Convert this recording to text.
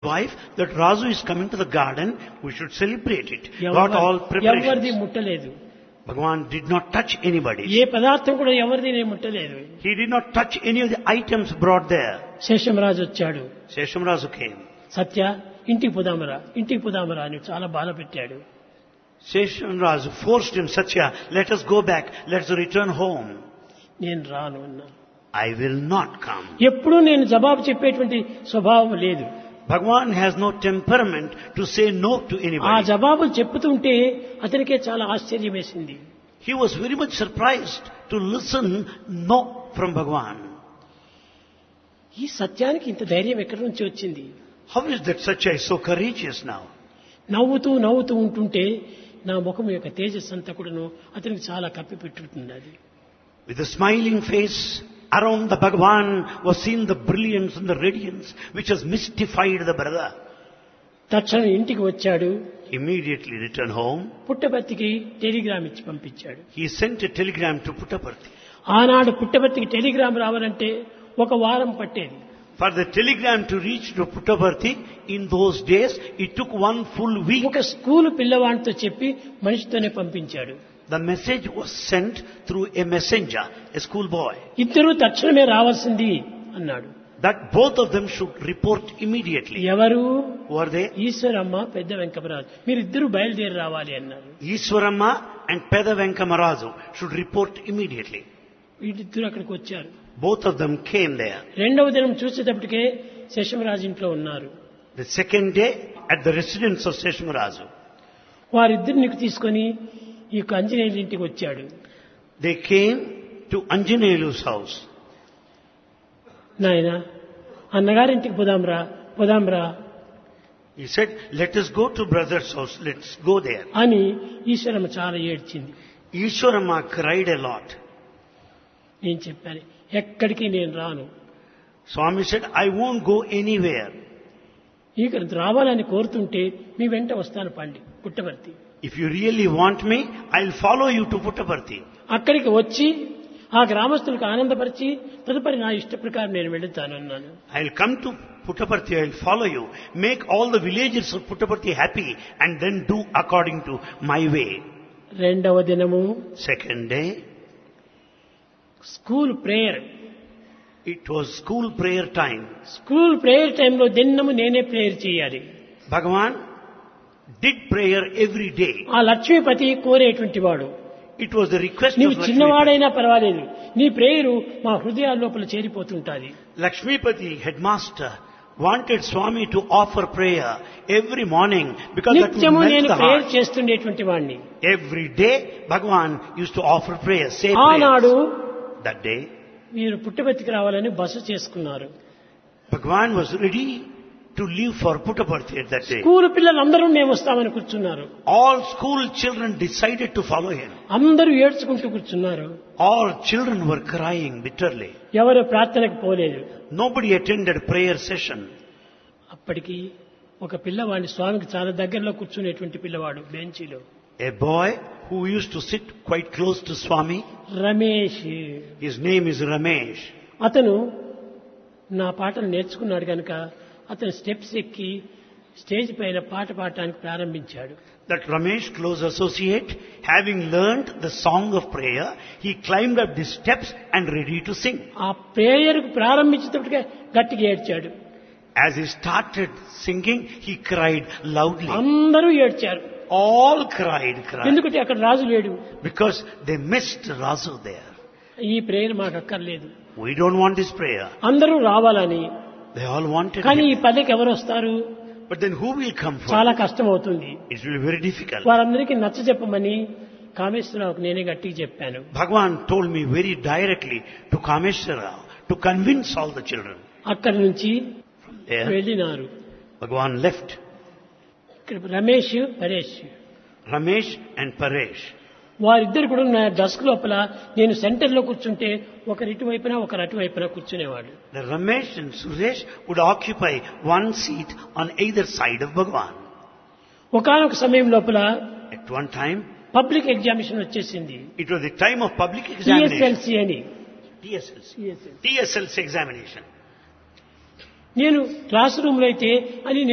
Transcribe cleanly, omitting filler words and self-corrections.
wife that Razu is coming to the garden, we should celebrate it. Got all ఎవరిది preparations. ముట్టలేదు. Bhagavan did not touch anybody. ఏ పదార్థం కూడా ఎవరిది నేను ముట్టలేదు. He did not touch any of the items brought there. Seshamaraju వచ్చాడు. Seshamrazu came. సత్య ఇంటికి పోదామరా అని చాలా బాధ పెట్టాడు. Seshamrazu forced him, Satya, let us go back, let us return home. నేను రాను అన్నా. I will not come. ఎప్పుడూ నేను జవాబు చెప్పేటువంటి స్వభావం లేదు. Bhagavan has no temperament to say no to ఆ anybody. జవాబులు చెప్పుతుంటే అతనికే చాలా ఆశ్చర్యం వేసింది. He was very much surprised to listen no from Bhagavan. ఈ సత్యానికి ఇంత ధైర్యం ఎక్కడి నుంచి వచ్చింది? How is that Satya is so courageous now? నవ్వుతూ ఉంటుంటే నా ముఖం యొక్క తేజస్సు అంతా కూడాను అతనికి చాలా కప్పిపెట్టుతుంది. అది With a smiling face, around the Bhagavan was seen the brilliance and the radiance which has mystified the brother. తక్షణం ఇంటికి వచ్చాడు. Immediately returned home. పుట్టపర్తికి టెలిగ్రామ్ ఇచ్చి పంపించాడు. He sent a telegram to Puttaparthi. ఆనాడు పుట్టపర్తికి టెలిగ్రామ్ రావాలంటే ఒక వారం పట్టేది. For the telegram to reach to Puttaparthi, in those days, it took one full week. ఒక స్కూల్ పిల్లవాడితో చెప్పి మనిషితోనే పంపించాడు. The message was sent through a messenger, a schoolboy, ఇద్దరూ తక్షణమే రావాల్సింది అన్నాడు. that both of them should report immediately. ఎవరు? Who are they? Eshwaramma, పెద్ద వెంకమరాజు. మీరిద్దరూ బయలుదేరి రావాలి అన్నారు. Iswaramma and Peda Venkamarazu should report immediately. వీళ్ళిద్దరూ అక్కడికి వచ్చారు. Both of them came there. రెండవ దినం చూసేటప్పటికే శేషమరాజు ఇంట్లో ఉన్నారు. The second day, at the residence of Seshamarazu, వారిద్దరిని తీసుకొని ఈ ఆంజనేయుల ఇంటికి వచ్చాడు. they came to Anjaneyalu's house. నాయన అన్నగారింటికి పోదాంరా He said, let us go to brother's house, let's go there. అని ఈశ్వరమ్మ చాలా ఏడ్చింది. Ishwaramma cried a lot. నేను చెప్పాను, ఎక్కడికి నేను రాను. Swami said, I won't go anywhere. ఇక రావాలని కోరుతుంటే మీ వెంట వస్తాను పండి Puttaparthi. If you really want me, I'll follow you to Puttaparthi. అక్కడికి వచ్చి ఆ గ్రామస్తులకు ఆనందపరిచి తదుపరి నా ఇష్ట ప్రకారం నేను వెళుతాను అన్నాను. I'll come to Puttaparthi, I'll follow you. Make all the villagers of Puttaparthi happy and then do according to my way. రెండవ దినము Second day, school prayer. it was school prayer time. School prayer టైంలో దినము నేనే prayer చేయాలి. Bhagavan did prayer every day. ఆ లక్ష్మీపతి కోరేటువంటి వాడు. It was the request నీవు of Lakshmipati. చిన్నవాడైనా పర్వాలేదు, నీ ప్రేయరు మా హృదయాల లోపల చేరిపోతుంటాది. Lakshmipati, headmaster, wanted Swami to offer prayer every morning because that would నిత్యము melt నేను the ప్రేయర్ heart. చేస్తుండేటువంటి వాడిని. Every day, Bhagavan used to offer prayer, say ఆనాడు prayers. That day, మీరు పుట్టపర్తికి రావాలని బస చేసుకున్నారు. Bhagavan was ready to leave for Puttaparthi at that day. School పిల్లలందరూ మేము వస్తామని కూర్చున్నారు. All school children decided to follow him. అందరూ ఏడ్చుకుంటూ కూర్చున్నారు. All children were crying bitterly. ఎవరు ప్రార్థనకు పోలేదు. Nobody attended prayer session. అప్పటికి ఒక పిల్లవాడిని, స్వామికి చాలా దగ్గరలో కూర్చునేటువంటి పిల్లవాడు బెంచీలో, A boy who used to sit quite close to Swami, Ramesh, his name is Ramesh. అతను నా పాటలు నేర్చుకున్నాడు కనుక అతను స్టెప్స్ ఎక్కి స్టేజ్ పైన పాట పాడటానికి ప్రారంభించాడు. That Ramesh, close associate, having learnt the song of prayer, he climbed up the steps and ready to sing. ఆ ప్రేయర్ ప్రారంభించేటప్పటికే గట్టిగా ఏడ్చాడు. As he started singing, he cried loudly. అందరూ ఏడ్చారు. All cried. ఎందుకంటే అక్కడ రాజు లేడు. Because they missed Rasu there. ఈ prayer మాకు అక్కర్లేదు, We don't want this prayer. అందరూ రావాలని. They all wanted కానీ ఈ it. పల్లెకి ఎవరు వస్తారు? But then who will come for? చాలా కష్టం అవుతుంది. It will be very difficult. వారందరికీ నచ్చ చెప్పమని కామేశ్వరరావుకు నేనే గట్టిగా చెప్పాను. Bhagavan told me very directly to Kameshwara to convince all the children. అక్కడి నుంచి There, వెళ్ళినారు. Bhagavan left. ఇక్కడ Ramesh, Paresh Ramesh and Paresh. వారిద్దరు కూడా నా డస్క్ లోపల నేను సెంటర్ లో కూర్చుంటే ఒకరు ఇటువైపున ఒకరు అటువైపున కూర్చునేవాడు. The Ramesh and Suresh would occupy one seat on either side of Bhagavan. ఒకానొక సమయం లోపల At one time, public examination వచ్చేసింది. it was the time of public examination. TSLC అని. TSLC examination. నేను క్లాస్ రూమ్ లో అయితే అని